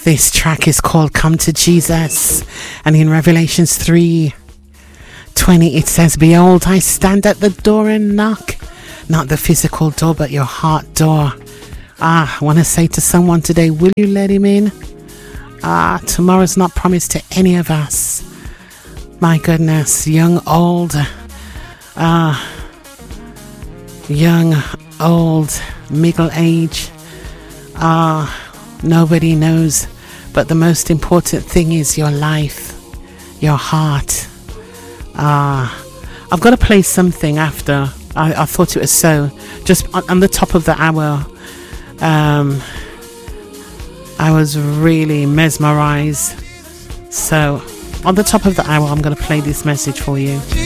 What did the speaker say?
This track is called Come to Jesus, and in Revelations 3:20 it says, Behold, I stand at the door and knock. Not the physical door, but your heart door. I want to say to someone today, will you let him in? Tomorrow's not promised to any of us. My goodness, young, old, middle age. Nobody knows. But the most important thing is your life, your heart. I've got to play something after. I thought it was so. Just on the top of the hour, I was really mesmerized. So on the top of the hour, I'm going to play this message for you.